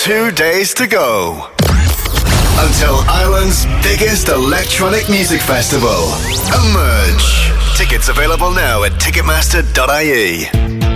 2 days to go until Ireland's biggest electronic music festival, Emerge. Tickets available now at ticketmaster.ie.